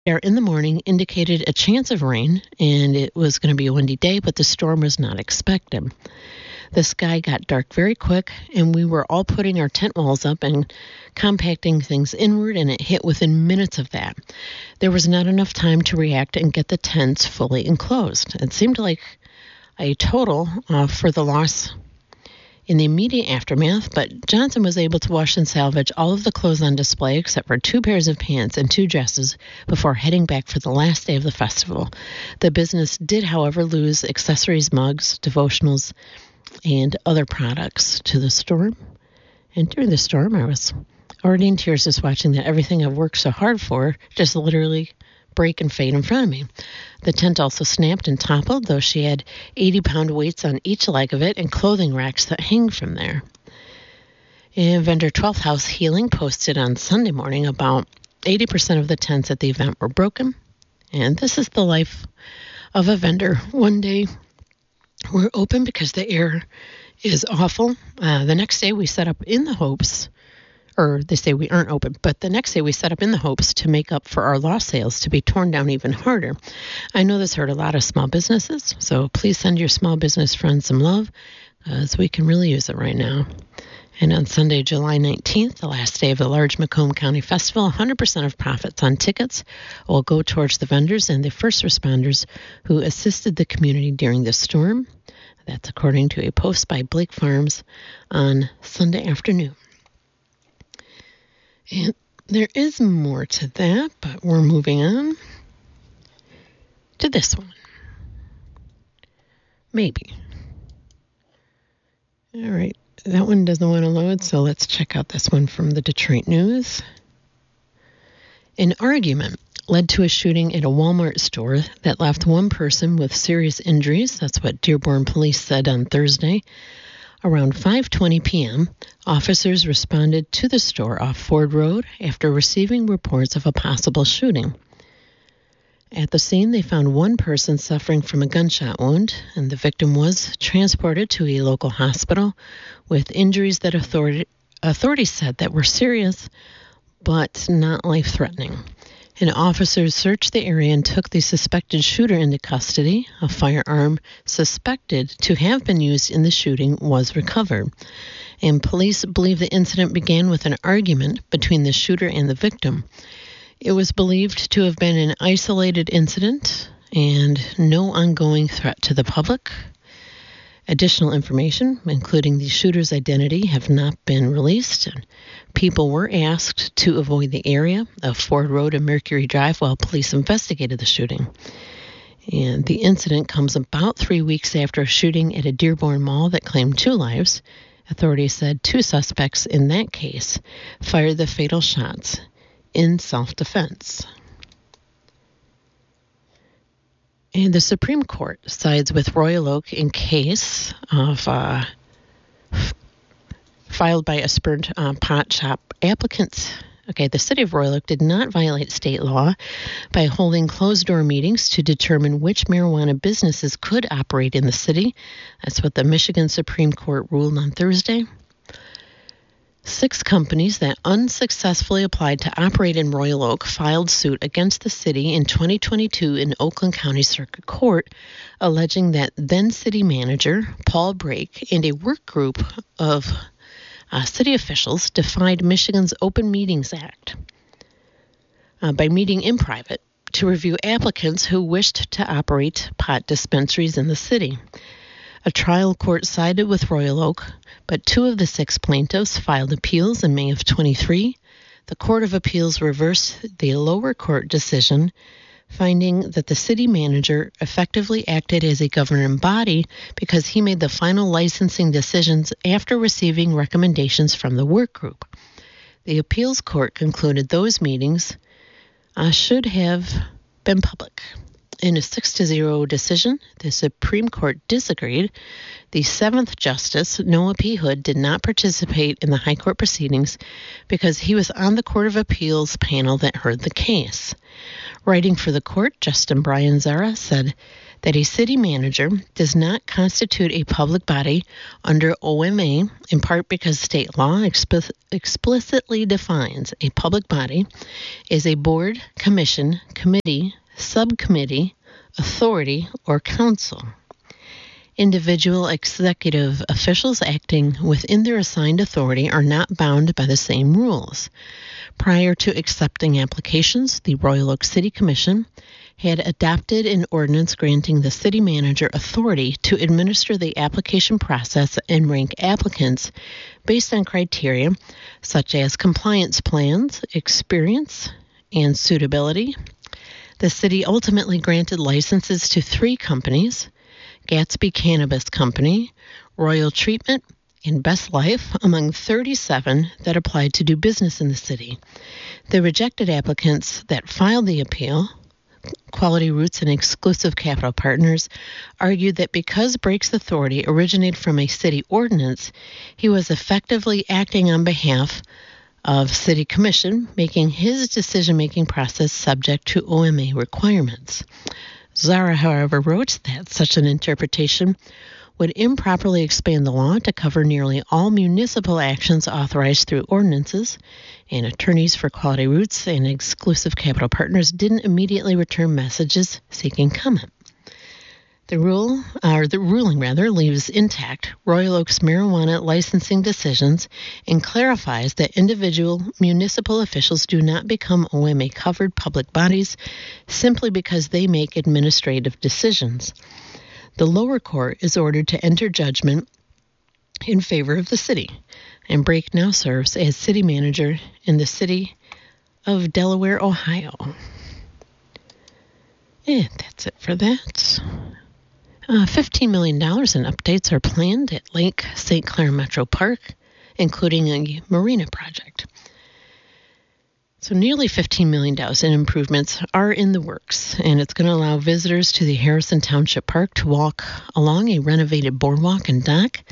Air in the morning indicated a chance of rain, and it was going to be a windy day, but the storm was not expected. The sky got dark very quick, and we were all putting our tent walls up and compacting things inward, and it hit within minutes of that. There was not enough time to react and get the tents fully enclosed. It seemed like a total for the loss in the immediate aftermath, but Johnson was able to wash and salvage all of the clothes on display except for 2 pairs of pants and 2 dresses before heading back for the last day of the festival. The business did, however, lose accessories, mugs, devotionals, and other products to the storm. And during the storm, I was already in tears just watching that everything I've worked so hard for just literally break and fade in front of me. The tent also snapped and toppled, though she had 80-pound weights on each leg of it and clothing racks that hang from there. And vendor 12th House Healing posted on Sunday morning about 80% of the tents at the event were broken. And this is the life of a vendor. One day we're open because the air is awful. The next day we set up in the hopes, or they say we aren't open, but the next day we set up in the hopes to make up for our lost sales to be torn down even harder. I know this hurt a lot of small businesses, so please send your small business friends some love, as we can really use it right now. And on Sunday, July 19th, the last day of the large Macomb County Festival, 100% of profits on tickets will go towards the vendors and the first responders who assisted the community during the storm. That's according to a post by Blake Farms on Sunday afternoon. And there is more to that, but we're moving on to this one. Maybe. All right. That one doesn't want to load, so let's check out this one from the Detroit News. An argument led to a shooting at a Walmart store that left one person with serious injuries. That's what Dearborn police said on Thursday. Around 5:20 p.m., officers responded to the store off Ford Road after receiving reports of a possible shooting. At the scene, they found one person suffering from a gunshot wound, and the victim was transported to a local hospital with injuries that authorities said that were serious but not life-threatening. And officers searched the area and took the suspected shooter into custody. A firearm suspected to have been used in the shooting was recovered. And police believe the incident began with an argument between the shooter and the victim. It was believed to have been an isolated incident and no ongoing threat to the public. Additional information, including the shooter's identity, have not been released. People were asked to avoid the area of Ford Road and Mercury Drive while police investigated the shooting. And the incident comes about 3 weeks after a shooting at a Dearborn mall that claimed 2 lives. Authorities said 2 suspects in that case fired the fatal shots in self-defense. And the Supreme Court sides with Royal Oak in case of filed by aspirant pot shop applicants. Okay, the city of Royal Oak did not violate state law by holding closed-door meetings to determine which marijuana businesses could operate in the city. That's what the Michigan Supreme Court ruled on Thursday. 6 companies that unsuccessfully applied to operate in Royal Oak filed suit against the city in 2022 in Oakland County Circuit Court, alleging that then city manager Paul Brake and a work group of city officials defied Michigan's Open Meetings Act by meeting in private to review applicants who wished to operate pot dispensaries in the city. A trial court sided with Royal Oak, but 2 of the 6 plaintiffs filed appeals in May of 23. The Court of Appeals reversed the lower court decision, finding that the city manager effectively acted as a governing body because he made the final licensing decisions after receiving recommendations from the work group. The appeals court concluded those meetings should have been public. In a 6-0 decision, the Supreme Court disagreed. The 7th Justice, Noah P. Hood, did not participate in the High Court proceedings because he was on the Court of Appeals panel that heard the case. Writing for the court, Justin Bryan Zara said that a city manager does not constitute a public body under OMA, in part because state law explicitly defines a public body as a board, commission, committee, subcommittee, authority, or council. Individual executive officials acting within their assigned authority are not bound by the same rules. Prior to accepting applications, the Royal Oak City Commission had adopted an ordinance granting the city manager authority to administer the application process and rank applicants based on criteria such as compliance plans, experience, and suitability. The city ultimately granted licenses to 3 companies: Gatsby Cannabis Company, Royal Treatment, and Best Life, among 37 that applied to do business in the city. The rejected applicants that filed the appeal, Quality Roots and Exclusive Capital Partners, argued that because Brake's authority originated from a city ordinance, he was effectively acting on behalf of City Commission, making his decision-making process subject to OMA requirements. Zara, however, wrote that such an interpretation would improperly expand the law to cover nearly all municipal actions authorized through ordinances, and attorneys for Quality Roots and Exclusive Capital Partners didn't immediately return messages seeking comment. The ruling leaves intact Royal Oak's marijuana licensing decisions and clarifies that individual municipal officials do not become OMA-covered public bodies simply because they make administrative decisions. The lower court is ordered to enter judgment in favor of the city, and Brake now serves as city manager in the city of Delaware, Ohio. And that's it for that. $15 million in updates are planned at Lake St. Clair Metro Park, including a marina project. So nearly $15 million in improvements are in the works, and it's going to allow visitors to the Harrison Township Park to walk along a renovated boardwalk and dock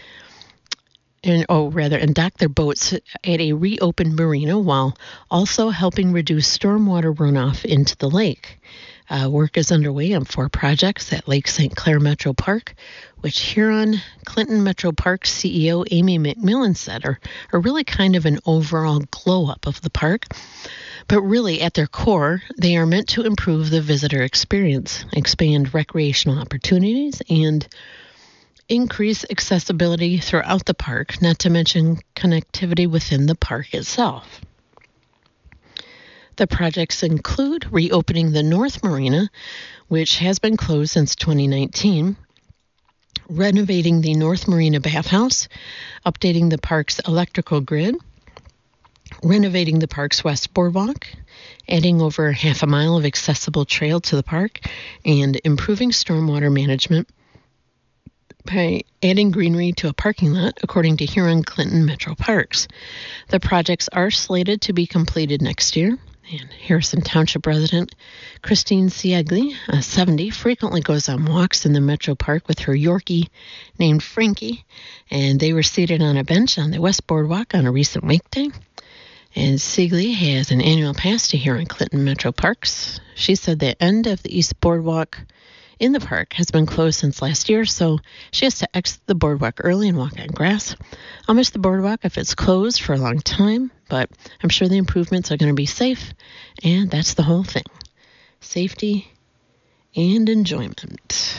their boats at a reopened marina while also helping reduce stormwater runoff into the lake. Work is underway on 4 projects at Lake St. Clair Metro Park, which Huron-Clinton Metro Park CEO Amy McMillan said are really kind of an overall glow-up of the park. But really, at their core, they are meant to improve the visitor experience, expand recreational opportunities, and increase accessibility throughout the park, not to mention connectivity within the park itself. The projects include reopening the North Marina, which has been closed since 2019, renovating the North Marina bathhouse, updating the park's electrical grid, renovating the park's west boardwalk, adding over half a mile of accessible trail to the park, and improving stormwater management by adding greenery to a parking lot, according to Huron-Clinton Metro Parks. The projects are slated to be completed next year. And Harrison Township resident Christine Siegli, 70, frequently goes on walks in the Metro Park with her Yorkie named Frankie, and they were seated on a bench on the West Boardwalk on a recent weekday. And Siegli has an annual pass to Huron-Clinton Metro Parks. She said the end of the East Boardwalk in the park has been closed since last year, so she has to exit the boardwalk early and walk on grass. I'll miss the boardwalk if it's closed for a long time, but I'm sure the improvements are going to be safe, and that's the whole thing. Safety and enjoyment.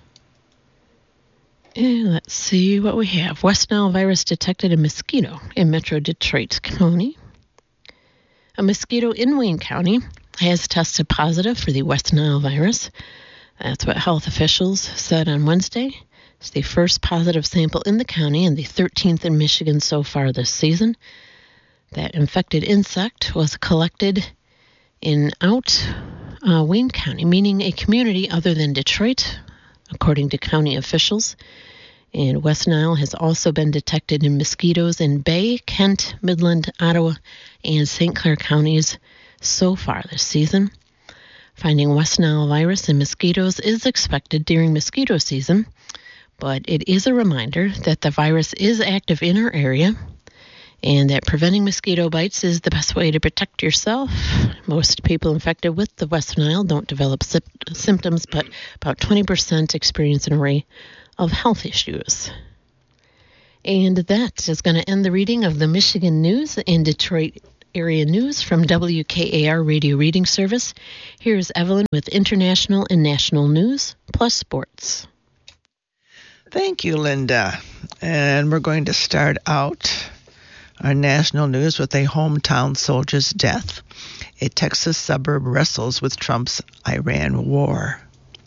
And let's see what we have. West Nile virus detected in mosquito in Metro Detroit County. A mosquito in Wayne County has tested positive for the West Nile virus. That's what health officials said on Wednesday. It's the first positive sample in the county and the 13th in Michigan so far this season. That infected insect was collected in Wayne County, meaning a community other than Detroit, according to county officials. And West Nile has also been detected in mosquitoes in Bay, Kent, Midland, Ottawa, and St. Clair counties so far this season. Finding West Nile virus in mosquitoes is expected during mosquito season, but it is a reminder that the virus is active in our area, and that preventing mosquito bites is the best way to protect yourself. Most people infected with the West Nile don't develop symptoms, but about 20% experience an array of health issues. And that is going to end the reading of the Michigan News and Detroit area news from WKAR Radio Reading Service. Here's Evelyn with international and national news, plus sports. Thank you, Linda. And we're going to start out our national news with a hometown soldier's death. A Texas suburb wrestles with Trump's Iran war.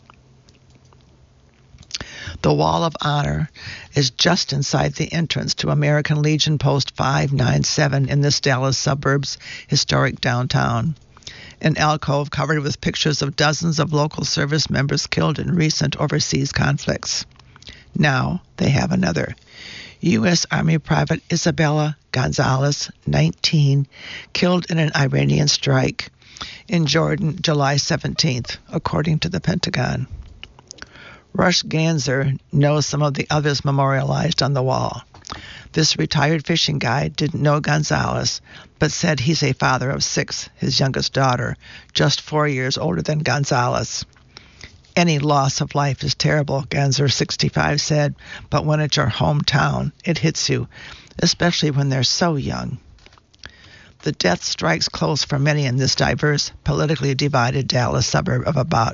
The Wall of Honor is just inside the entrance to American Legion Post 597 in this Dallas suburb's historic downtown. An alcove covered with pictures of dozens of local service members killed in recent overseas conflicts. Now they have another. U.S. Army Private Isabella Gonzalez, 19, killed in an Iranian strike in Jordan July 17th, according to the Pentagon. Rush Ganser knows some of the others memorialized on the wall. This retired fishing guide didn't know Gonzalez, but said he's a father of 6, his youngest daughter, just 4 years older than Gonzalez. Any loss of life is terrible, Ganser, 65, said, but when it's your hometown, it hits you, especially when they're so young. The death strikes close for many in this diverse, politically divided Dallas suburb of about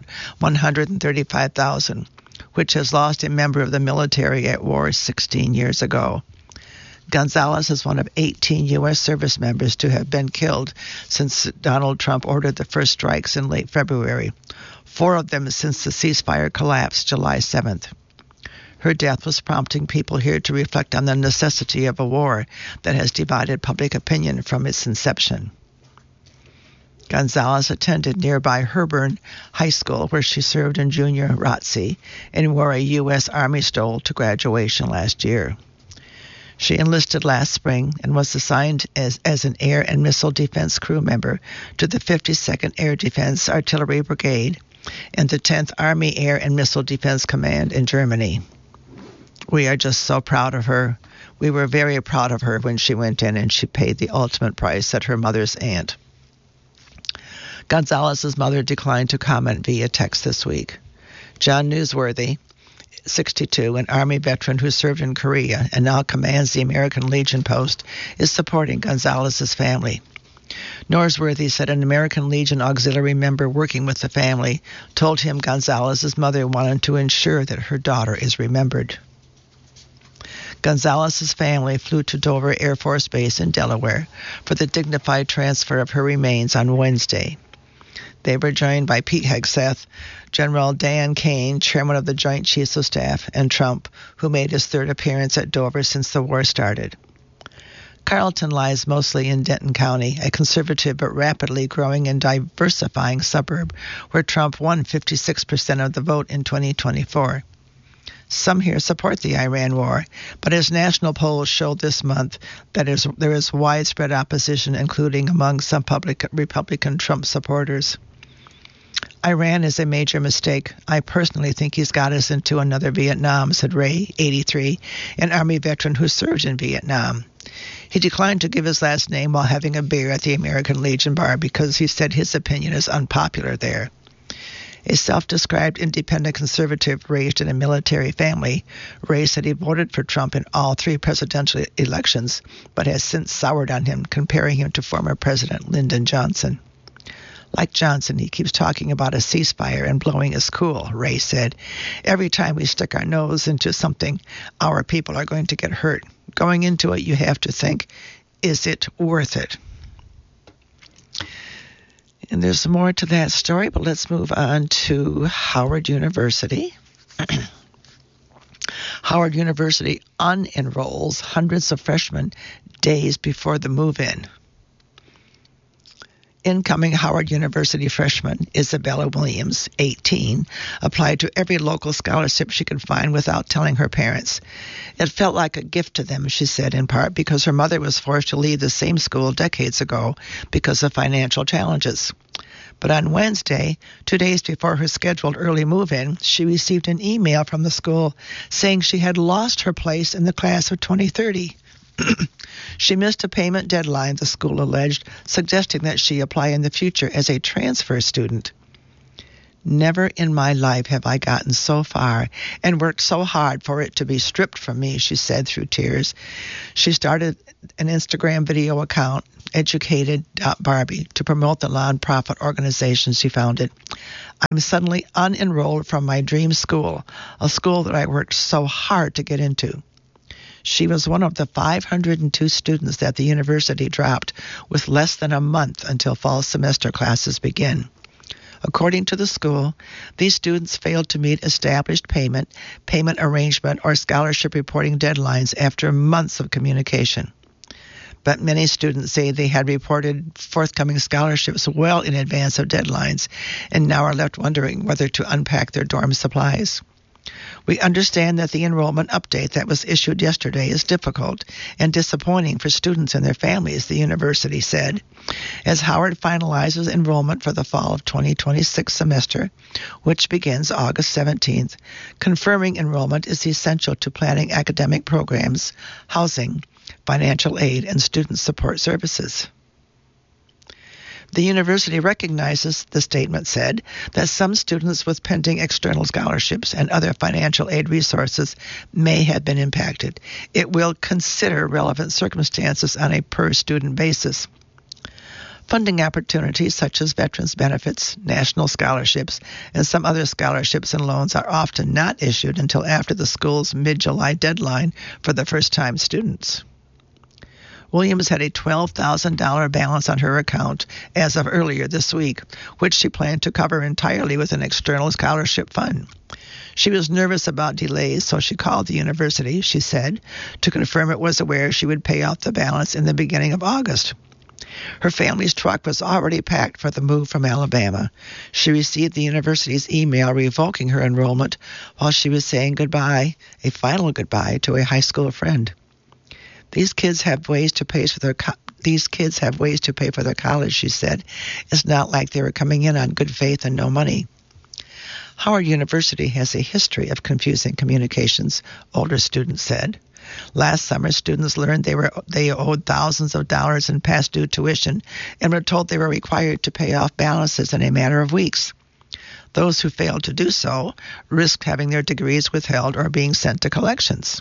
135,000, which has lost a member of the military at war 16 years ago. Gonzalez is one of 18 U.S. service members to have been killed since Donald Trump ordered the first strikes in late February, 4 of them since the ceasefire collapsed July 7th. Her death was prompting people here to reflect on the necessity of a war that has divided public opinion from its inception. Gonzalez attended nearby Herborn High School, where she served in junior ROTC and wore a U.S. Army stole to graduation last year. She enlisted last spring and was assigned as an air and missile defense crew member to the 52nd Air Defense Artillery Brigade and the 10th Army Air and Missile Defense Command in Germany. We are just so proud of her. We were very proud of her when she went in and she paid the ultimate price, said her mother's aunt. Gonzalez's mother declined to comment via text this week. John Newsworthy, 62, an Army veteran who served in Korea and now commands the American Legion Post, is supporting Gonzalez's family. Norsworthy said an American Legion auxiliary member working with the family told him Gonzalez's mother wanted to ensure that her daughter is remembered. Gonzalez's family flew to Dover Air Force Base in Delaware for the dignified transfer of her remains on Wednesday. They were joined by Pete Hegseth, General Dan Kane, chairman of the Joint Chiefs of Staff, and Trump, who made his third appearance at Dover since the war started. Carlton lies mostly in Denton County, a conservative but rapidly growing and diversifying suburb where Trump won 56% of the vote in 2024. Some here support the Iran war, but as national polls showed this month, there is widespread opposition, including among some Republican Trump supporters. Iran is a major mistake. I personally think he's got us into another Vietnam, said Ray, 83, an Army veteran who served in Vietnam. He declined to give his last name while having a beer at the American Legion bar because he said his opinion is unpopular there. A self-described independent conservative raised in a military family, Ray said he voted for Trump in all 3 presidential elections, but has since soured on him, comparing him to former President Lyndon Johnson. Like Johnson, he keeps talking about a ceasefire and blowing his cool, Ray said. Every time we stick our nose into something, our people are going to get hurt. Going into it, you have to think, is it worth it? And there's more to that story, but let's move on to Howard University. Howard University unenrolls hundreds of freshmen days before the move-in. Incoming Howard University freshman Isabella Williams, 18, applied to every local scholarship she could find without telling her parents. It felt like a gift to them, she said, in part because her mother was forced to leave the same school decades ago because of financial challenges. But on Wednesday, 2 days before her scheduled early move-in, she received an email from the school saying she had lost her place in the class of 2030. She missed a payment deadline, the school alleged, suggesting that she apply in the future as a transfer student. Never in my life have I gotten so far and worked so hard for it to be stripped from me, she said through tears. She started an Instagram video account, Educated.Barbie, to promote the nonprofit organization she founded. I'm suddenly unenrolled from my dream school, a school that I worked so hard to get into. She was one of the 502 students that the university dropped with less than a month until fall semester classes begin. According to the school, these students failed to meet established payment arrangement, or scholarship reporting deadlines after months of communication. But many students say they had reported forthcoming scholarships well in advance of deadlines and now are left wondering whether to unpack their dorm supplies. We understand that the enrollment update that was issued yesterday is difficult and disappointing for students and their families, the university said. As Howard finalizes enrollment for the fall of 2026 semester, which begins August 17th, confirming enrollment is essential to planning academic programs, housing, financial aid, and student support services. The university recognizes, the statement said, that some students with pending external scholarships and other financial aid resources may have been impacted. It will consider relevant circumstances on a per-student basis. Funding opportunities such as veterans benefits, national scholarships, and some other scholarships and loans are often not issued until after the school's mid-July deadline for the first-time students. Williams had a $12,000 balance on her account as of earlier this week, which she planned to cover entirely with an external scholarship fund. She was nervous about delays, so she called the university, she said, to confirm it was aware she would pay off the balance in the beginning of August. Her family's truck was already packed for the move from Alabama. She received the university's email revoking her enrollment while she was saying goodbye, a final goodbye, to a high school friend. These kids have ways to pay for their college, she said. It's not like they were coming in on good faith and no money. Howard University has a history of confusing communications, older students said. Last summer, students learned they owed thousands of dollars in past due tuition and were told they were required to pay off balances in a matter of weeks. Those who failed to do so risked having their degrees withheld or being sent to collections.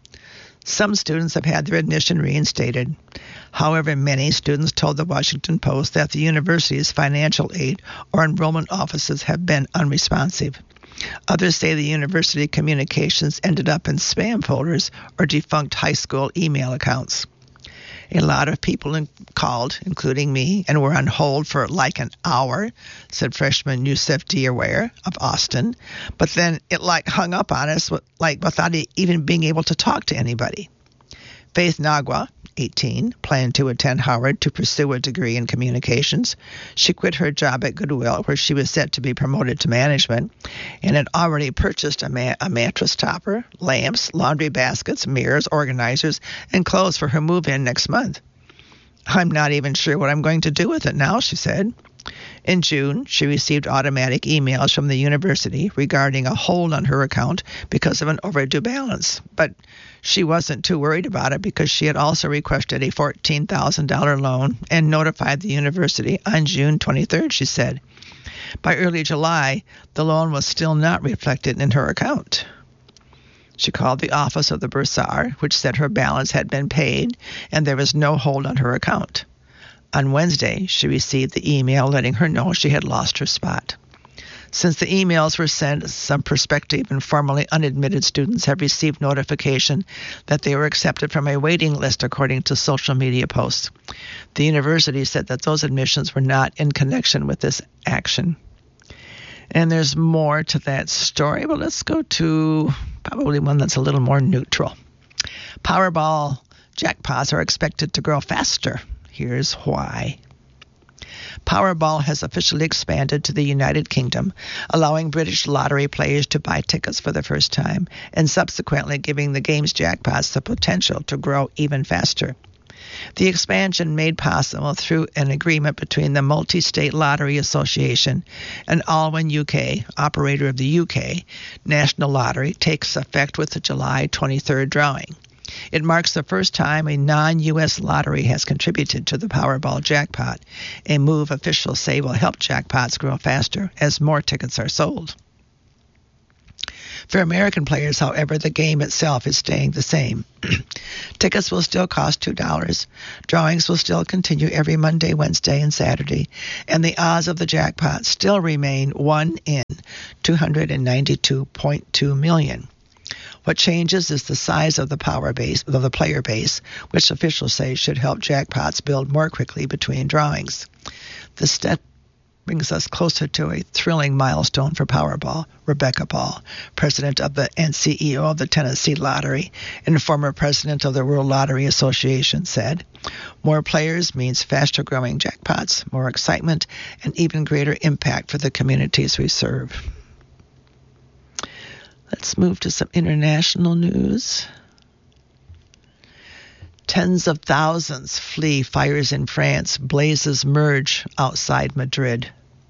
Some students have had their admission reinstated. However, many students told the Washington Post that the university's financial aid or enrollment offices have been unresponsive. Others say the university communications ended up in spam folders or defunct high school email accounts. A lot of people called, including me, and were on hold for like an hour, said freshman Yusef Diaware of Austin. But then it hung up on us without even being able to talk to anybody. Faith Nagua, 18, planned to attend Howard to pursue a degree in communications. She quit her job at Goodwill, where she was set to be promoted to management, and had already purchased a mattress topper, lamps, laundry baskets, mirrors, organizers, and clothes for her move-in next month. I'm not even sure what I'm going to do with it now, she said. In June, she received automatic emails from the university regarding a hold on her account because of an overdue balance, but she wasn't too worried about it because she had also requested a $14,000 loan and notified the university on June 23rd, she said. By early July, the loan was still not reflected in her account. She called the office of the bursar, which said her balance had been paid and there was no hold on her account. On Wednesday, she received the email letting her know she had lost her spot. Since the emails were sent, some prospective and formerly unadmitted students have received notification that they were accepted from a waiting list, according to social media posts. The university said that those admissions were not in connection with this action. And there's more to that story, but let's go to probably one that's a little more neutral. Powerball jackpots are expected to grow faster. Here's why. Powerball has officially expanded to the United Kingdom, allowing British lottery players to buy tickets for the first time, and subsequently giving the game's jackpots the potential to grow even faster. The expansion, made possible through an agreement between the Multi-State Lottery Association and Alwyn UK, operator of the UK National Lottery, takes effect with the July 23rd drawing. It marks the first time a non-U.S. lottery has contributed to the Powerball jackpot, a move officials say will help jackpots grow faster as more tickets are sold. For American players, however, the game itself is staying the same. Tickets will still cost $2. Drawings will still continue every Monday, Wednesday, and Saturday. And the odds of the jackpot still remain 1 in 292.2 million. What changes is the size of the player base, which officials say should help jackpots build more quickly between drawings. The step brings us closer to a thrilling milestone for Powerball. Rebecca Ball, president of and CEO of the Tennessee Lottery and former president of the World Lottery Association, said, "More players means faster growing jackpots, more excitement, and even greater impact for the communities we serve." Let's move to some international news. Tens of thousands flee fires in France. Blazes merge outside Madrid.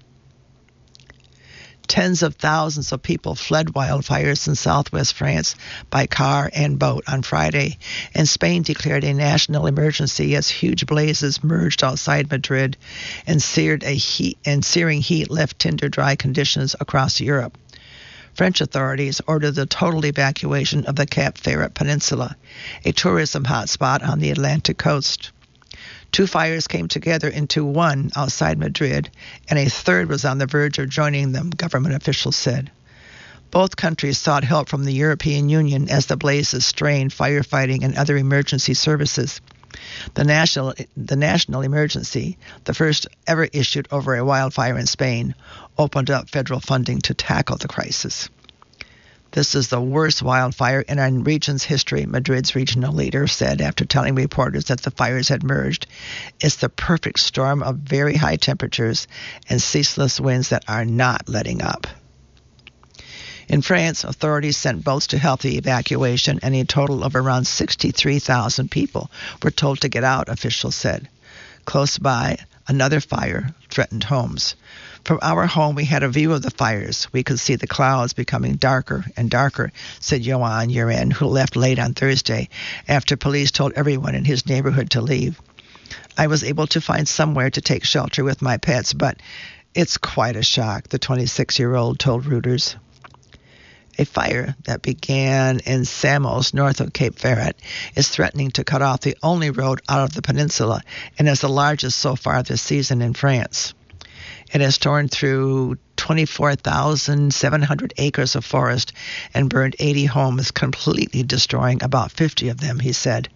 Tens of thousands of people fled wildfires in southwest France by car and boat on Friday, and Spain declared a national emergency as huge blazes merged outside Madrid and searing heat left tinder dry conditions across Europe. French authorities ordered the total evacuation of the Cap Ferret Peninsula, a tourism hotspot on the Atlantic coast. 2 fires came together into one outside Madrid, and a third was on the verge of joining them, government officials said. Both countries sought help from the European Union as the blazes strained firefighting and other emergency services. The national emergency, the first ever issued over a wildfire in Spain, opened up federal funding to tackle the crisis. "This is the worst wildfire in our region's history," Madrid's regional leader said after telling reporters that the fires had merged. "It's the perfect storm of very high temperatures and ceaseless winds that are not letting up." In France, authorities sent boats to help the evacuation, and a total of around 63,000 people were told to get out, officials said. Close by, another fire threatened homes. "From our home, we had a view of the fires. We could see the clouds becoming darker and darker," said Johan Uren, who left late on Thursday after police told everyone in his neighborhood to leave. "I was able to find somewhere to take shelter with my pets, but it's quite a shock," the 26-year-old told Reuters. A fire that began in Samos, north of Cape Ferret, is threatening to cut off the only road out of the peninsula and is the largest so far this season in France. It has torn through 24,700 acres of forest and burned 80 homes, completely destroying about 50 of them, he said.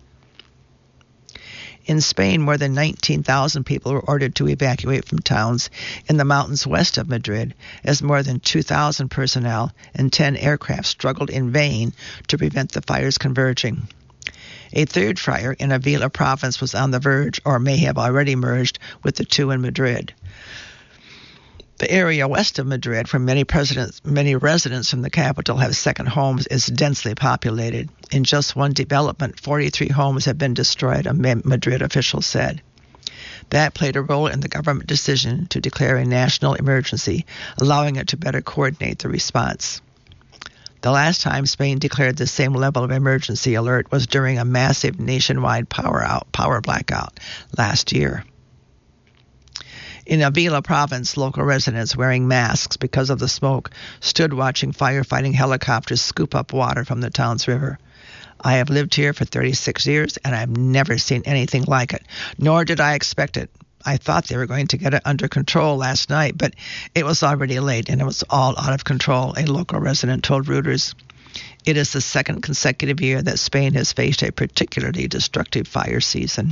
In Spain, more than 19,000 people were ordered to evacuate from towns in the mountains west of Madrid, as more than 2,000 personnel and 10 aircraft struggled in vain to prevent the fires converging. A third fire in Avila province was on the verge, or may have already merged, with the 2 in Madrid. The area west of Madrid, where many residents from the capital have second homes, is densely populated. In just one development, 43 homes have been destroyed, a Madrid official said. That played a role in the government decision to declare a national emergency, allowing it to better coordinate the response. The last time Spain declared the same level of emergency alert was during a massive nationwide power blackout last year. In Avila province, local residents wearing masks because of the smoke stood watching firefighting helicopters scoop up water from the town's river. "I have lived here for 36 years, and I've never seen anything like it, nor did I expect it. I thought they were going to get it under control last night, but it was already late, and it was all out of control," a local resident told Reuters. It is the second consecutive year that Spain has faced a particularly destructive fire season.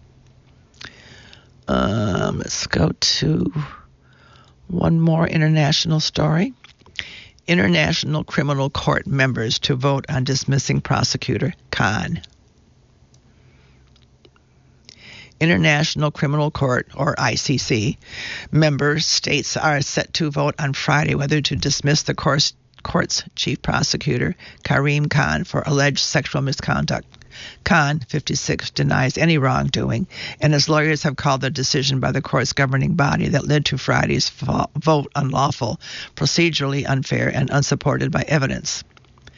Let's go to one more international story. International Criminal Court members to vote on dismissing prosecutor Khan. International Criminal Court, or ICC, member states are set to vote on Friday whether to dismiss the court's chief prosecutor, Karim Khan, for alleged sexual misconduct. Khan, 56, denies any wrongdoing, and his lawyers have called the decision by the court's governing body that led to Friday's vote unlawful, procedurally unfair, and unsupported by evidence.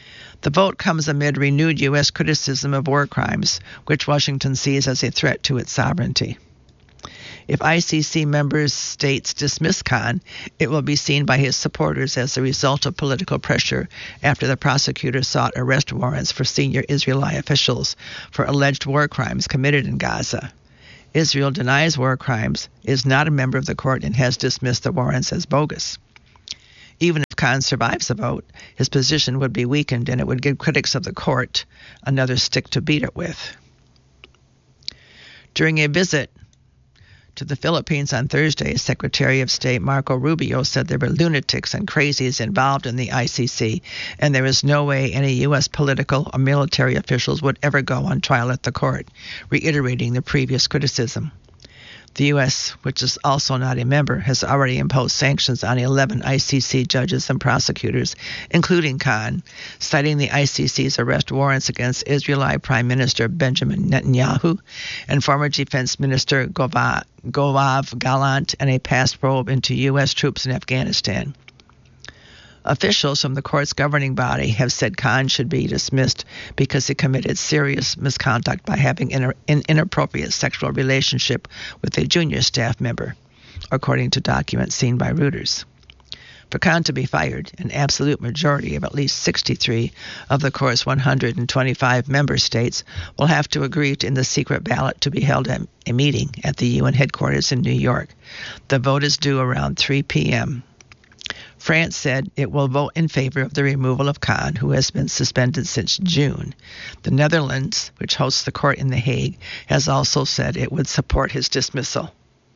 The vote comes amid renewed U.S. criticism of war crimes, which Washington sees as a threat to its sovereignty. If ICC member states dismiss Khan, it will be seen by his supporters as a result of political pressure after the prosecutor sought arrest warrants for senior Israeli officials for alleged war crimes committed in Gaza. Israel denies war crimes, is not a member of the court, and has dismissed the warrants as bogus. Even if Khan survives the vote, his position would be weakened and it would give critics of the court another stick to beat it with. During a visit to the Philippines on Thursday, Secretary of State Marco Rubio said there were lunatics and crazies involved in the ICC, and there is no way any U.S. political or military officials would ever go on trial at the court, reiterating the previous criticism. The U.S., which is also not a member, has already imposed sanctions on 11 ICC judges and prosecutors, including Khan, citing the ICC's arrest warrants against Israeli Prime Minister Benjamin Netanyahu and former Defense Minister Yoav Gallant, and a past probe into U.S. troops in Afghanistan. Officials from the court's governing body have said Khan should be dismissed because he committed serious misconduct by having an inappropriate sexual relationship with a junior staff member, according to documents seen by Reuters. For Khan to be fired, an absolute majority of at least 63 of the court's 125 member states will have to agree in the secret ballot to be held at a meeting at the UN headquarters in New York. The vote is due around 3 p.m. France said it will vote in favor of the removal of Khan, who has been suspended since June. The Netherlands, which hosts the court in The Hague, has also said it would support his dismissal.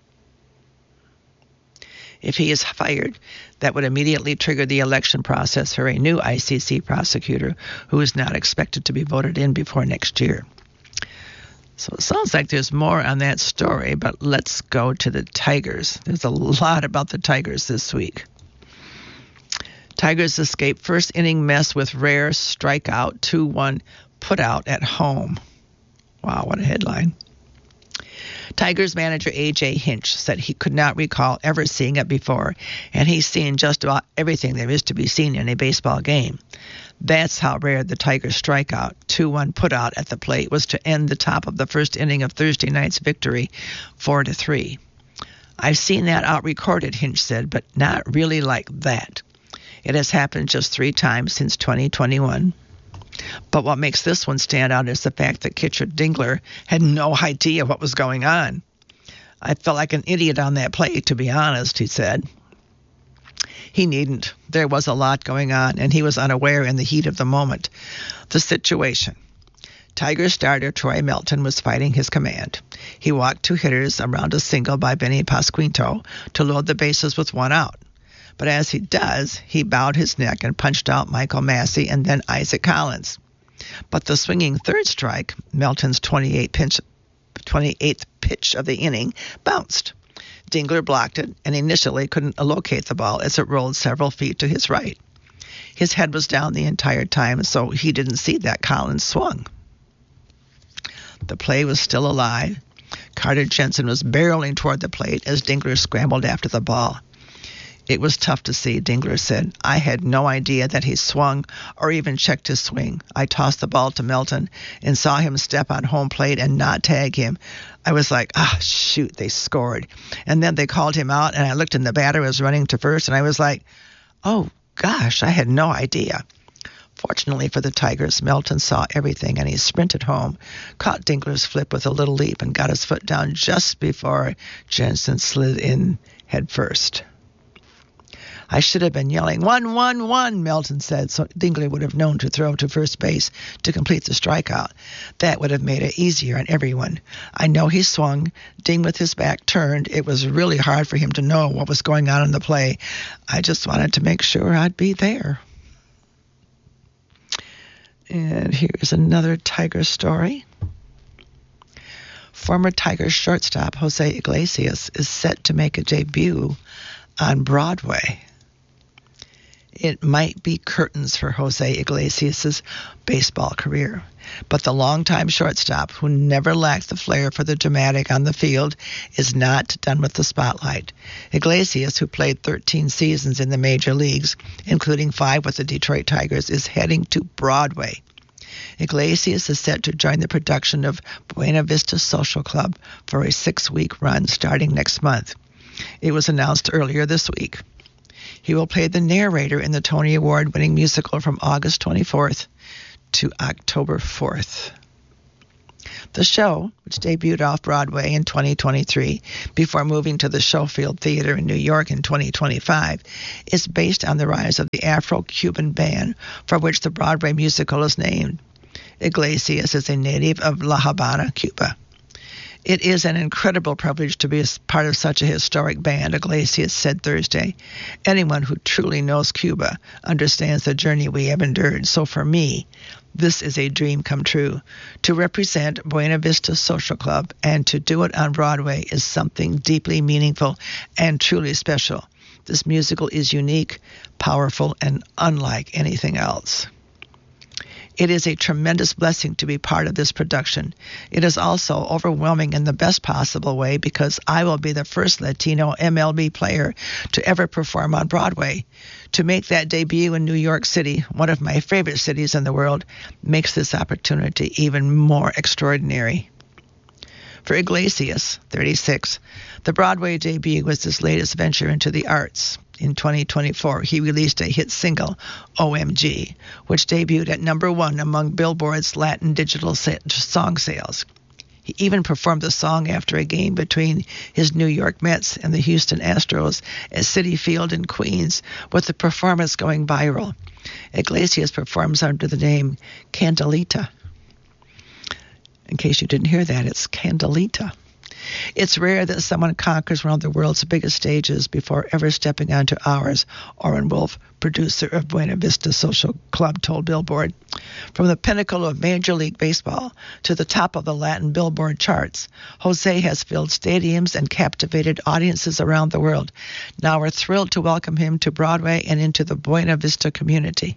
If he is fired, that would immediately trigger the election process for a new ICC prosecutor, who is not expected to be voted in before next year. So it sounds like there's more on that story, but let's go to the Tigers. There's a lot about the Tigers this week. Tigers escape first inning mess with rare strikeout 2-1 putout at home. Wow, what a headline. Tigers manager A.J. Hinch said he could not recall ever seeing it before, and he's seen just about everything there is to be seen in a baseball game. That's how rare the Tigers' strikeout 2-1 putout at the plate was to end the top of the first inning of Thursday night's victory 4-3. I've seen that out recorded, Hinch said, but not really like that. It has happened just 3 times since 2021. But what makes this one stand out is the fact that catcher Dingler had no idea what was going on. I felt like an idiot on that play, to be honest, he said. He needn't. There was a lot going on, and he was unaware in the heat of the moment. The situation. Tigers starter Troy Melton was fighting his command. He walked 2 hitters around a single by Benny Pasquinto to load the bases with 1 out. But as he does, he bowed his neck and punched out Michael Massey and then Isaac Collins. But the swinging third strike, Melton's 28th pitch of the inning, bounced. Dingler blocked it and initially couldn't locate the ball as it rolled several feet to his right. His head was down the entire time, so he didn't see that Collins swung. The play was still alive. Carter Jensen was barreling toward the plate as Dingler scrambled after the ball. It was tough to see, Dingler said. I had no idea that he swung or even checked his swing. I tossed the ball to Melton and saw him step on home plate and not tag him. I was like, shoot, they scored. And then they called him out, and I looked and the batter was running to first, and I was like, oh, gosh, I had no idea. Fortunately for the Tigers, Melton saw everything, and he sprinted home, caught Dingler's flip with a little leap, and got his foot down just before Jensen slid in head first. I should have been yelling, 1-1-1, Melton said, so Dingler would have known to throw to first base to complete the strikeout. That would have made it easier on everyone. I know he swung. Ding with his back turned. It was really hard for him to know what was going on in the play. I just wanted to make sure I'd be there. And here's another Tiger story. Former Tigers shortstop Jose Iglesias is set to make a debut on Broadway. It might be curtains for Jose Iglesias' baseball career. But the longtime shortstop, who never lacked the flair for the dramatic on the field, is not done with the spotlight. Iglesias, who played 13 seasons in the major leagues, including 5 with the Detroit Tigers, is heading to Broadway. Iglesias is set to join the production of Buena Vista Social Club for a 6-week run starting next month. It was announced earlier this week. He will play the narrator in the Tony Award-winning musical from August 24th to October 4th. The show, which debuted off-Broadway in 2023 before moving to the Schofield Theater in New York in 2025, is based on the rise of the Afro-Cuban band for which the Broadway musical is named. Iglesias is a native of La Habana, Cuba. It is an incredible privilege to be a part of such a historic band, Iglesias said Thursday. Anyone who truly knows Cuba understands the journey we have endured. So for me, this is a dream come true. To represent Buena Vista Social Club and to do it on Broadway is something deeply meaningful and truly special. This musical is unique, powerful, and unlike anything else. It is a tremendous blessing to be part of this production. It is also overwhelming in the best possible way because I will be the first Latino MLB player to ever perform on Broadway. To make that debut in New York City, one of my favorite cities in the world, makes this opportunity even more extraordinary. For Iglesias, 36, the Broadway debut was his latest venture into the arts. In 2024, he released a hit single, OMG, which debuted at number 1 among Billboard's Latin digital song sales. He even performed the song after a game between his New York Mets and the Houston Astros at Citi Field in Queens, with the performance going viral. Iglesias performs under the name Candelita. In case you didn't hear that, it's Candelita. It's rare that someone conquers one of the world's biggest stages before ever stepping onto ours, Oren Wolf, producer of Buena Vista Social Club, told Billboard. From the pinnacle of Major League Baseball to the top of the Latin Billboard charts, Jose has filled stadiums and captivated audiences around the world. Now we're thrilled to welcome him to Broadway and into the Buena Vista community.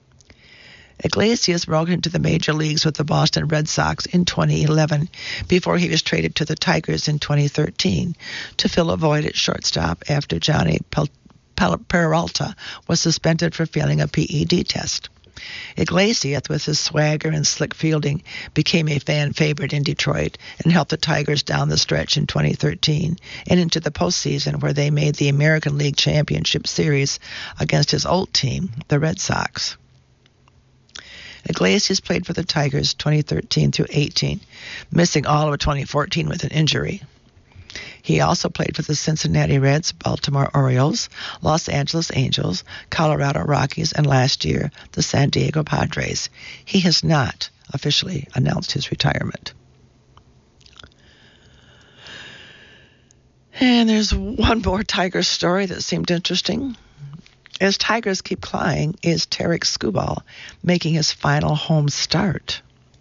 Iglesias broke into the major leagues with the Boston Red Sox in 2011 before he was traded to the Tigers in 2013 to fill a void at shortstop after Johnny Peralta was suspended for failing a PED test. Iglesias, with his swagger and slick fielding, became a fan favorite in Detroit and helped the Tigers down the stretch in 2013 and into the postseason where they made the American League Championship Series against his old team, the Red Sox. Iglesias played for the Tigers 2013 through 18, missing all of 2014 with an injury. He also played for the Cincinnati Reds, Baltimore Orioles, Los Angeles Angels, Colorado Rockies, and last year, the San Diego Padres. He has not officially announced his retirement. And there's one more Tiger story that seemed interesting. As Tigers keep clawing, is Tarik Skubal making his final home start?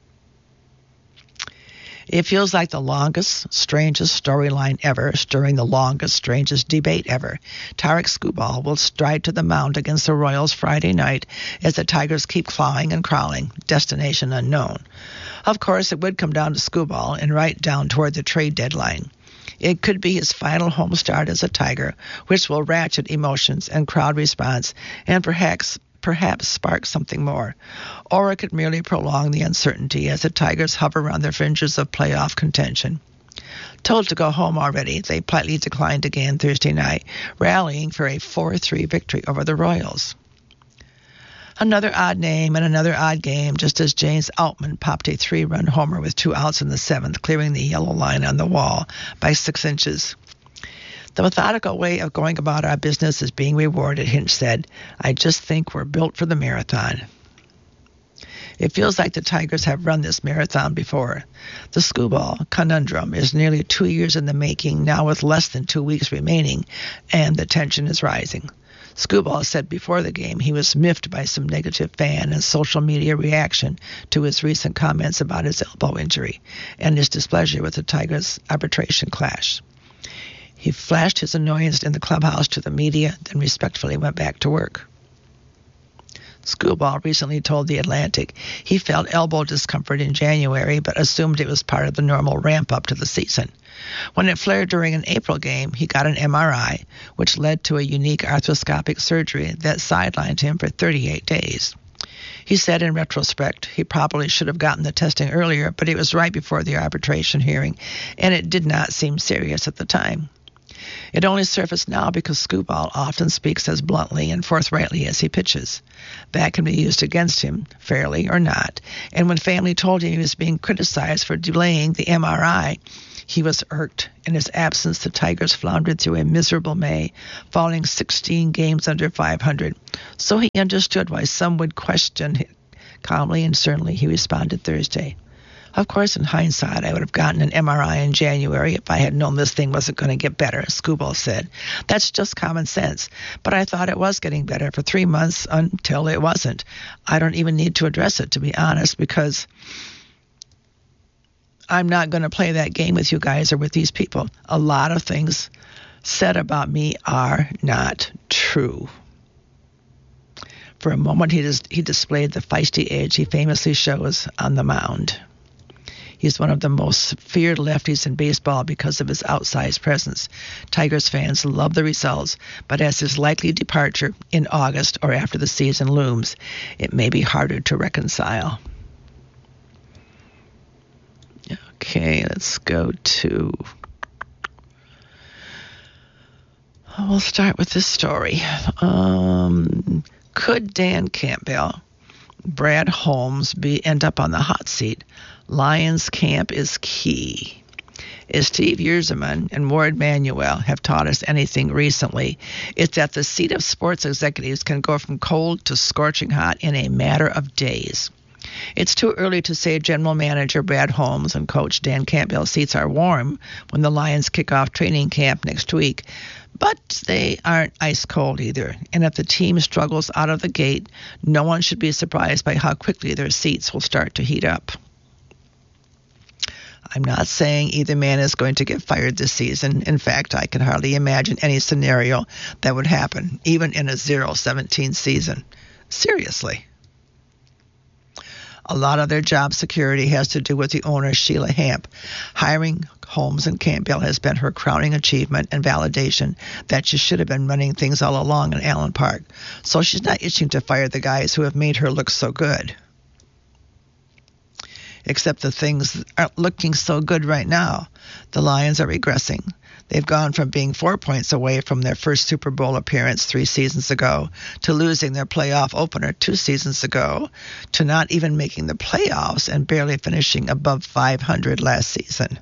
It feels like the longest, strangest storyline ever, stirring the longest, strangest debate ever. Tarik Skubal will stride to the mound against the Royals Friday night as the Tigers keep clawing and crawling, destination unknown. Of course, it would come down to Skubal and right down toward the trade deadline. It could be his final home start as a Tiger, which will ratchet emotions and crowd response and perhaps spark something more. Or it could merely prolong the uncertainty as the Tigers hover around the fringes of playoff contention. Told to go home already, they politely declined again Thursday night, rallying for a 4-3 victory over the Royals. Another odd name and another odd game, just as James Outman popped a 3-run homer with 2 outs in the 7th, clearing the yellow line on the wall by 6 inches. The methodical way of going about our business is being rewarded, Hinch said. I just think we're built for the marathon. It feels like the Tigers have run this marathon before. The Skubal conundrum is nearly 2 years in the making, now with less than 2 weeks remaining, and the tension is rising. Skubal said before the game he was miffed by some negative fan and social media reaction to his recent comments about his elbow injury and his displeasure with the Tigers' arbitration clash. He flashed his annoyance in the clubhouse to the media, then respectfully went back to work. Skubal recently told The Atlantic he felt elbow discomfort in January, but assumed it was part of the normal ramp-up to the season. When it flared during an April game, he got an MRI, which led to a unique arthroscopic surgery that sidelined him for 38 days. He said in retrospect he probably should have gotten the testing earlier, but it was right before the arbitration hearing, and it did not seem serious at the time. It only surfaced now because Skubal often speaks as bluntly and forthrightly as he pitches. That can be used against him, fairly or not, and when family told him he was being criticized for delaying the MRI, he was irked. In his absence, the Tigers floundered through a miserable May, falling 16 games under 500. So he understood why some would question it. Calmly and certainly, he responded Thursday. Of course, in hindsight, I would have gotten an MRI in January if I had known this thing wasn't going to get better, Skubal said. That's just common sense. But I thought it was getting better for 3 months until it wasn't. I don't even need to address it, to be honest, because I'm not going to play that game with you guys or with these people. A lot of things said about me are not true. For a moment, he displayed the feisty edge he famously shows on the mound. He's one of the most feared lefties in baseball because of his outsized presence. Tigers fans love the results, but as his likely departure in August or after the season looms, it may be harder to reconcile. Okay, let's go to... We'll start with this story. Could Dan Campbell, Brad Holmes end up on the hot seat? Lions camp is key. As Steve Yzerman and Ward Manuel have taught us anything recently, it's that the seat of sports executives can go from cold to scorching hot in a matter of days. It's too early to say General Manager Brad Holmes and Coach Dan Campbell's seats are warm when the Lions kick off training camp next week, but they aren't ice cold either. And if the team struggles out of the gate, no one should be surprised by how quickly their seats will start to heat up. I'm not saying either man is going to get fired this season. In fact, I can hardly imagine any scenario that would happen, even in a 0-17 season. Seriously. A lot of their job security has to do with the owner, Sheila Hamp. Hiring Holmes and Campbell has been her crowning achievement and validation that she should have been running things all along in Allen Park. So she's not itching to fire the guys who have made her look so good. Except the things aren't looking so good right now. The Lions are regressing. They've gone from being 4 points away from their first Super Bowl appearance 3 seasons ago to losing their playoff opener 2 seasons ago to not even making the playoffs and barely finishing above 500 last season.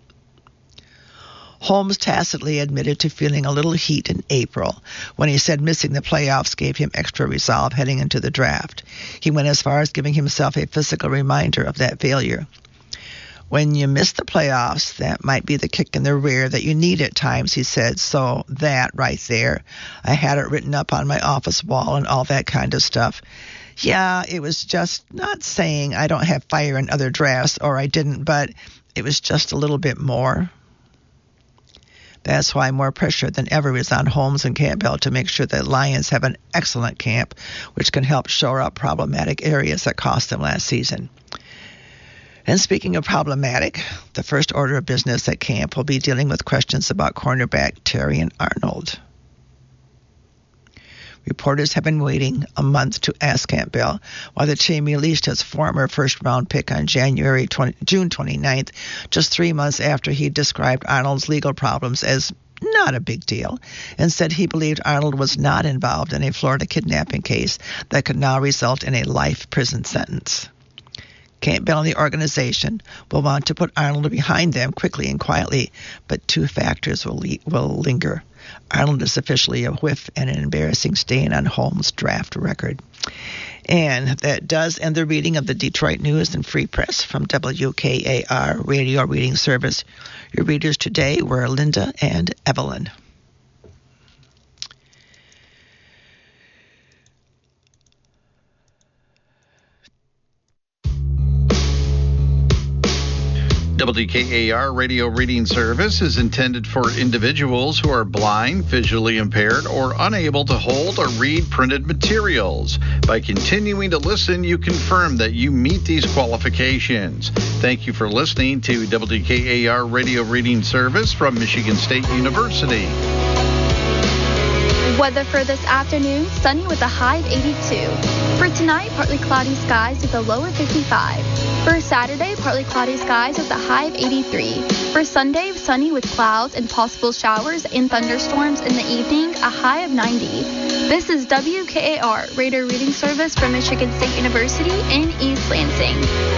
Holmes tacitly admitted to feeling a little heat in April when he said missing the playoffs gave him extra resolve heading into the draft. He went as far as giving himself a physical reminder of that failure. When you miss the playoffs, that might be the kick in the rear that you need at times, he said. So that right there, I had it written up on my office wall and all that kind of stuff. Yeah, it was just not saying I don't have fire in other drafts or I didn't, but it was just a little bit more. That's why more pressure than ever is on Holmes and Campbell to make sure that Lions have an excellent camp, which can help shore up problematic areas that cost them last season. And speaking of problematic, the first order of business at camp will be dealing with questions about cornerback Terrion Arnold. Reporters have been waiting a month to ask Campbell why the team released his former first-round pick on June 29th, just 3 months after he described Arnold's legal problems as not a big deal, and said he believed Arnold was not involved in a Florida kidnapping case that could now result in a life prison sentence. Campbell and the organization will want to put Arnold behind them quickly and quietly, but 2 factors will linger. Arnold is officially a whiff and an embarrassing stain on Holmes' draft record. And that does end the reading of the Detroit News and Free Press from WKAR Radio Reading Service. Your readers today were Linda and Evelyn. WKAR radio reading service is intended for individuals who are blind, visually impaired, or unable to hold or read printed materials. By continuing to listen, you confirm that you meet these qualifications. Thank you for listening to WKAR radio reading service from Michigan State University. Weather for this afternoon, sunny with a high of 82. For tonight, partly cloudy skies with a low of 55. For Saturday, partly cloudy skies with a high of 83. For Sunday, sunny with clouds and possible showers and thunderstorms in the evening, a high of 90. This is WKAR radio reading service from Michigan State University in East Lansing.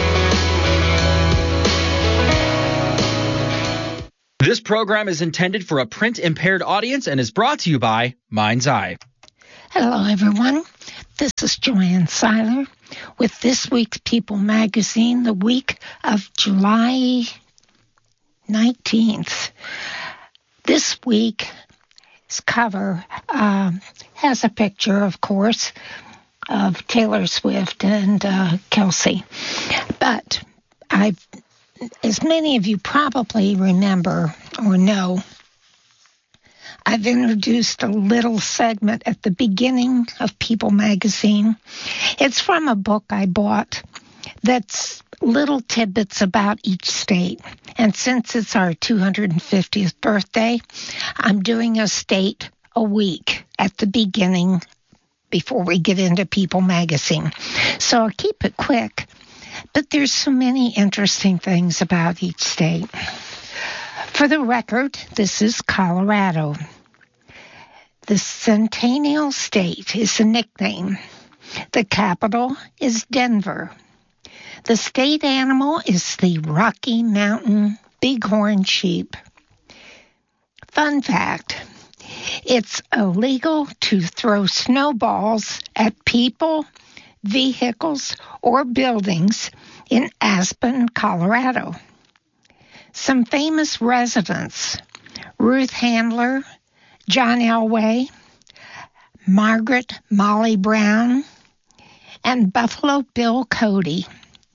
This program is intended for a print-impaired audience and is brought to you by Mind's Eye. Hello, everyone. This is Joanne Seiler with this week's People magazine, the week of July 19th. This week's cover has a picture, of course, of Taylor Swift and Kelsey. But as many of you probably remember or know, I've introduced a little segment at the beginning of People magazine. It's from a book I bought that's little tidbits about each state. And since it's our 250th birthday, I'm doing a state a week at the beginning before we get into People magazine. So I'll keep it quick, but there's so many interesting things about each state. For the record, this is Colorado. The Centennial State is the nickname. The capital is Denver. The state animal is the Rocky Mountain bighorn sheep. Fun fact, it's illegal to throw snowballs at people, vehicles, or buildings in Aspen, Colorado. Some famous residents: Ruth Handler, John Elway, Margaret Molly Brown, and Buffalo Bill Cody.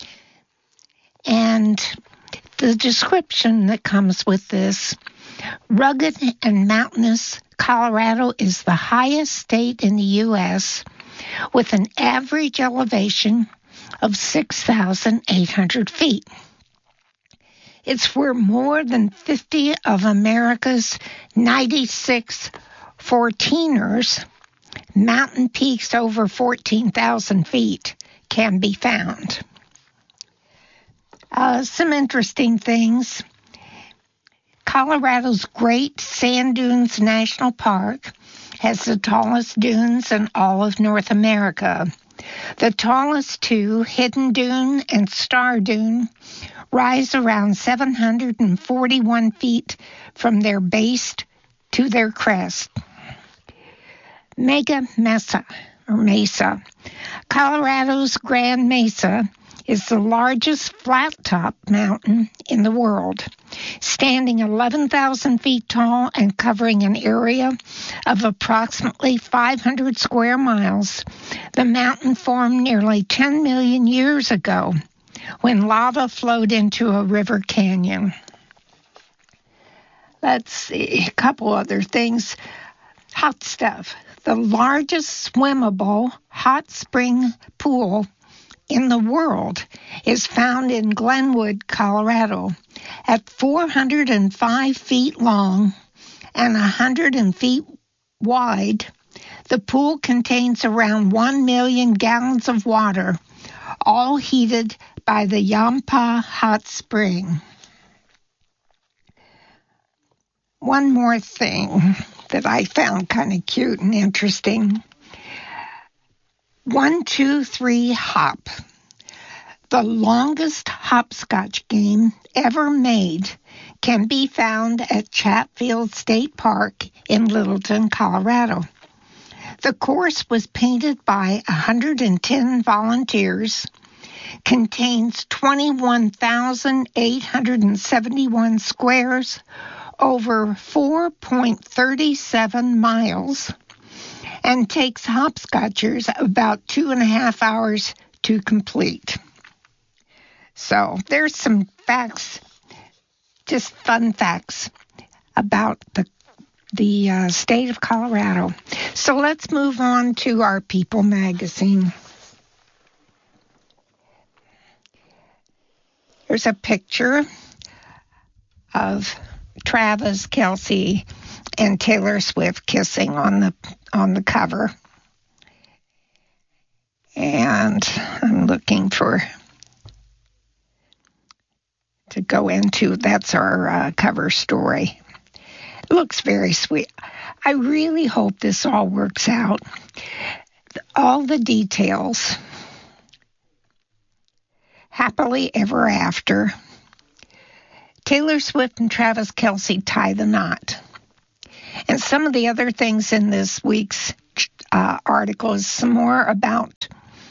And the description that comes with this: rugged and mountainous, Colorado is the highest state in the U.S. with an average elevation of 6,800 feet. It's where more than 50 of America's 96 14ers, mountain peaks over 14,000 feet, can be found. Some interesting things. Colorado's Great Sand Dunes National Park has the tallest dunes in all of North America. The tallest two, Hidden Dune and Star Dune, rise around 741 feet from their base to their crest. Mesa. Colorado's Grand Mesa is the largest flat-top mountain in the world, standing 11,000 feet tall and covering an area of approximately 500 square miles. The mountain formed nearly 10 million years ago when lava flowed into a river canyon. Let's see, a couple other things. Hot stuff. The largest swimmable hot spring pool in the world is found in Glenwood, Colorado. At 405 feet long and 100 feet wide, the pool contains around 1 million gallons of water, all heated by the Yampa Hot Spring. One more thing that I found kind of cute and interesting. 1, 2, 3 hop. The longest hopscotch game ever made can be found at Chatfield State Park in Littleton, Colorado. The course was painted by 110 volunteers, contains 21,871 squares, over 4.37 miles, and takes hopscotchers about 2.5 hours to complete. So there's some facts just fun facts about the state of Colorado. So let's move on to our People magazine. Here's a picture of Travis Kelce and Taylor Swift kissing on the cover. And I'm looking to go into, that's our cover story. It looks very sweet. I really hope this all works out. All the details. Happily ever after. Taylor Swift and Travis Kelce tie the knot. And some of the other things in this week's article is some more about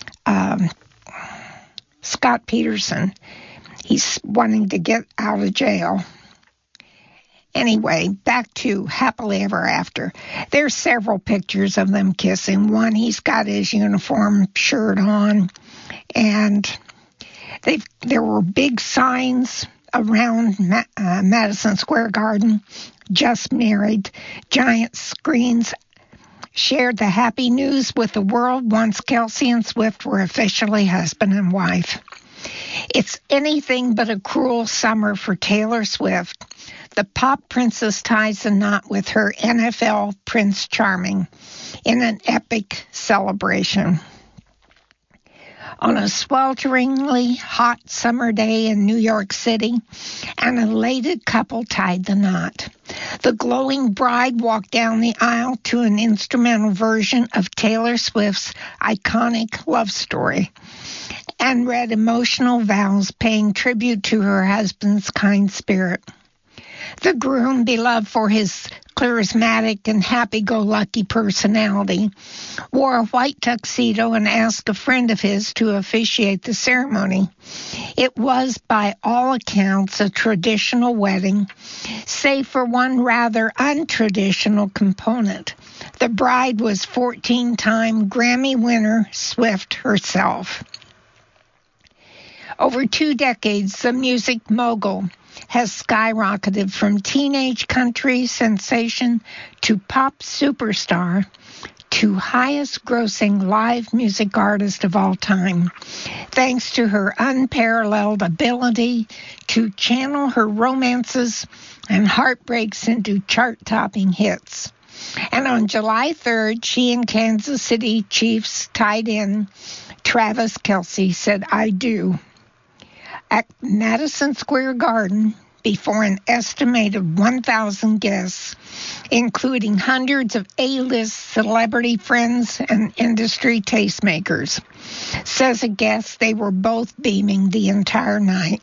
Scott Peterson. He's wanting to get out of jail. Anyway, back to Happily Ever After. There's several pictures of them kissing. One, he's got his uniform shirt on, and there were big signs around Madison Square Garden, just married, giant screens shared the happy news with the world once Kelce and Swift were officially husband and wife. It's anything but a cruel summer for Taylor Swift. The pop princess ties the knot with her NFL Prince Charming in an epic celebration. On a swelteringly hot summer day in New York City, an elated couple tied the knot. The glowing bride walked down the aisle to an instrumental version of Taylor Swift's iconic love story and read emotional vows paying tribute to her husband's kind spirit. The groom, beloved for his charismatic and happy-go-lucky personality, wore a white tuxedo and asked a friend of his to officiate the ceremony. It was, by all accounts, a traditional wedding, save for one rather untraditional component. The bride was 14-time Grammy winner Swift herself. Over 2 decades, the music mogul has skyrocketed from teenage country sensation to pop superstar to highest-grossing live music artist of all time, thanks to her unparalleled ability to channel her romances and heartbreaks into chart-topping hits. And on July 3rd, she and Kansas City Chiefs tight end Travis Kelce said, "I do," at Madison Square Garden before an estimated 1,000 guests, including hundreds of A-list celebrity friends and industry tastemakers. Says a guest, they were both beaming the entire night.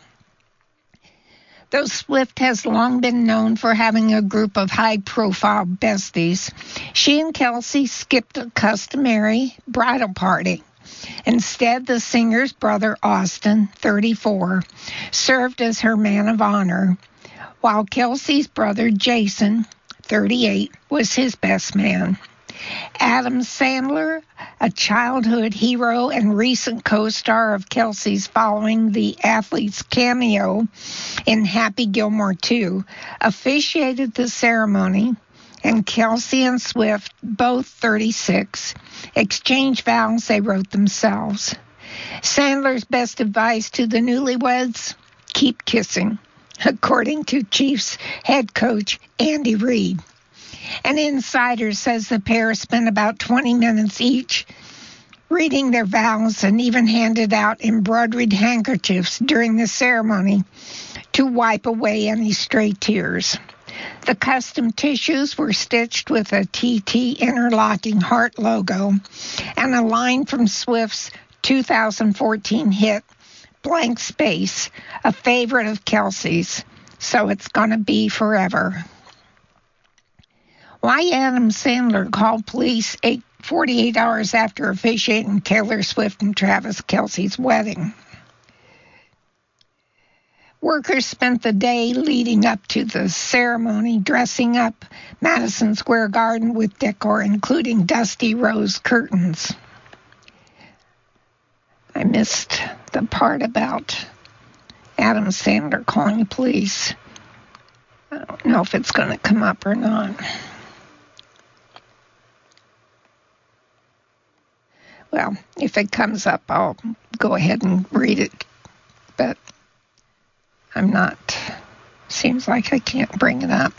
Though Swift has long been known for having a group of high-profile besties, she and Kelce skipped a customary bridal party. Instead, the singer's brother, Austin, 34, served as her man of honor, while Kelce's brother, Jason, 38, was his best man. Adam Sandler, a childhood hero and recent co-star of Kelce's following the athlete's cameo in Happy Gilmore 2, officiated the ceremony, and Kelce and Swift, both 36, exchanged vows they wrote themselves. Sandler's best advice to the newlyweds: keep kissing, according to Chiefs head coach Andy Reid. An insider says the pair spent about 20 minutes each reading their vows and even handed out embroidered handkerchiefs during the ceremony to wipe away any stray tears. The custom tissues were stitched with a TT interlocking heart logo and a line from Swift's 2014 hit, Blank Space, a favorite of Kelce's, So It's Gonna Be Forever. Why Adam Sandler called police 48 hours after officiating Taylor Swift and Travis Kelce's wedding. Workers spent the day leading up to the ceremony dressing up Madison Square Garden with decor, including dusty rose curtains. I missed the part about Adam Sandler calling the police. don't know if it's going to come up or not. Well, if it comes up, I'll go ahead and read it. But I'm not. Seems like I can't bring it up.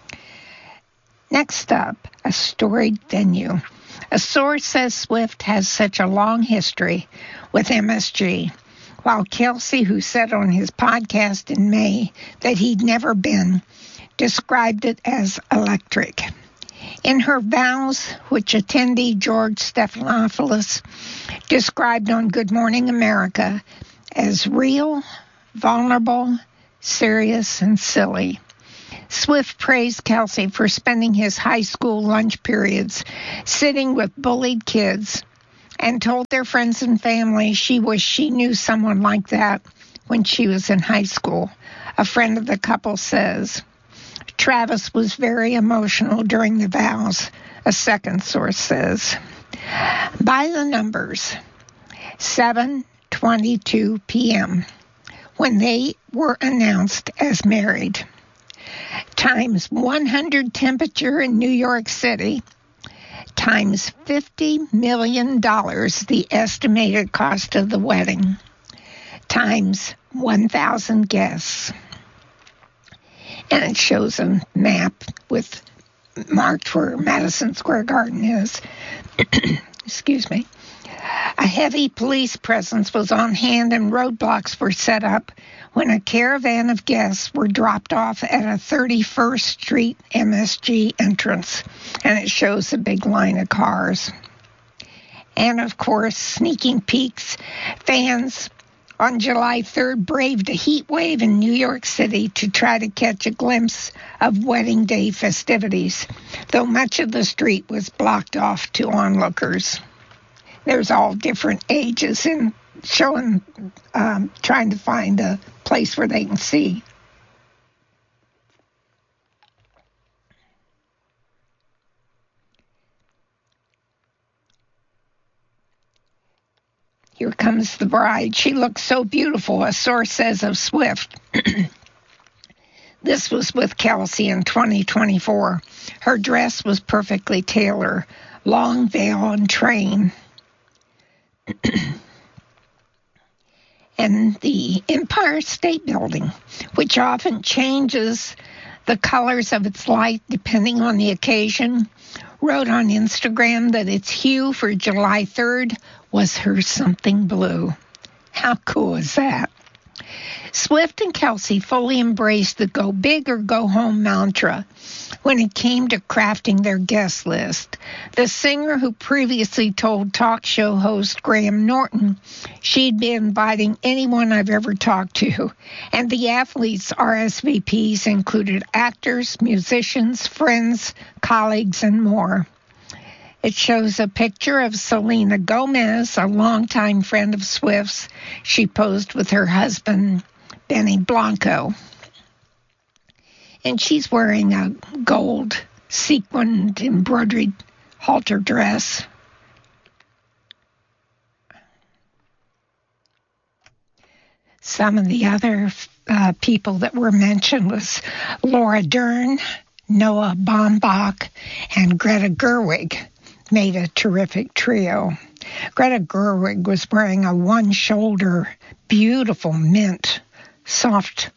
Next up, a storied venue. A source says Swift has such a long history with MSG, while Kelsey, who said on his podcast in May that he'd never been, described it as electric. In her vows, which attendee George Stephanopoulos described on Good Morning America as real, vulnerable, serious, and silly, Swift praised Kelsey for spending his high school lunch periods sitting with bullied kids and told their friends and family she wished she knew someone like that when she was in high school. A friend of the couple says, Travis was very emotional during the vows, a second source says. By the numbers, 7:22 p.m., when they were announced as married, times 100 temperature in New York City, times $50 million, the estimated cost of the wedding, times 1,000 guests. And it shows a map with marked where Madison Square Garden is. Excuse me. A heavy police presence was on hand and roadblocks were set up when a caravan of guests were dropped off at a 31st Street MSG entrance, and it shows a big line of cars. And, of course, sneaking peeks, fans on July 3rd braved a heat wave in New York City to try to catch a glimpse of wedding day festivities, though much of the street was blocked off to onlookers. There's all different ages in showing, trying to find a place where they can see. Here comes the bride. She looks so beautiful, a source says of Swift. This was with Kelsey in 2024. Her dress was perfectly tailored, long veil and train. And the Empire State Building, which often changes the colors of its light depending on the occasion, wrote on Instagram that its hue for July 3rd was her something blue. How cool is that? Swift and Kelsey fully embraced the go big or go home mantra when it came to crafting their guest list. The singer who previously told talk show host Graham Norton she'd be inviting anyone I've ever talked to, and the athletes' RSVPs included actors, musicians, friends, colleagues, and more. It shows a picture of Selena Gomez, a longtime friend of Swift's. She posed with her husband, Benny Blanco. And she's wearing a gold sequined embroidered halter dress. Some of the other people that were mentioned was Laura Dern, Noah Baumbach, and Greta Gerwig. Made a terrific trio. Greta Gerwig was wearing a one-shoulder, beautiful mint, soft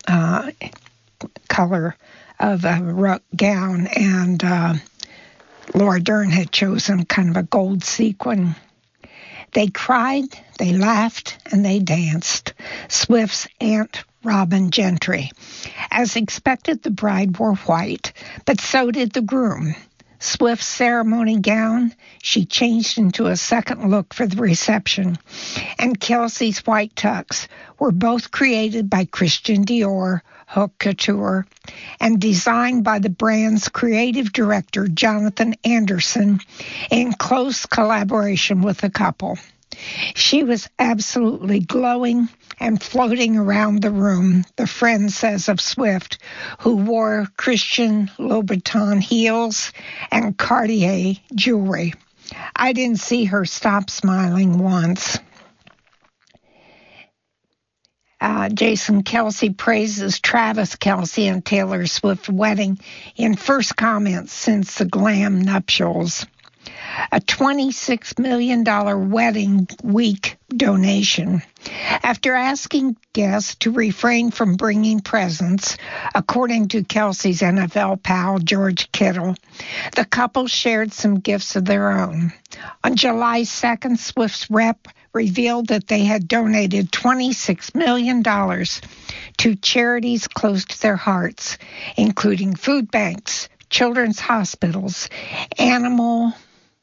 color of a ruck gown, and Laura Dern had chosen kind of a gold sequin. They cried, they laughed, and they danced. Swift's Aunt Robin Gentry. As expected, the bride wore white, but so did the groom. Swift's ceremony gown, she changed into a second look for the reception, and Kelsey's white tux were both created by Christian Dior, Haute Couture, and designed by the brand's creative director, Jonathan Anderson, in close collaboration with the couple. She was absolutely glowing and floating around the room, the friend says of Swift, who wore Christian Louboutin heels and Cartier jewelry. I didn't see her stop smiling once. Jason Kelce praises Travis Kelce and Taylor Swift wedding in first comments since the glam nuptials. A $26 million wedding week donation. After asking guests to refrain from bringing presents, according to Kelce's NFL pal George Kittle, the couple shared some gifts of their own. On July 2nd, Swift's rep revealed that they had donated $26 million to charities close to their hearts, including food banks, children's hospitals, animal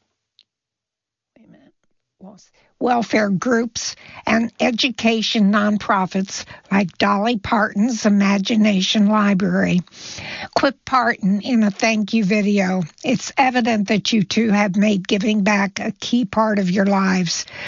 welfare groups, and education nonprofits like Dolly Parton's Imagination Library. Quip Parton in a thank you video. It's evident that you two have made giving back a key part of your lives.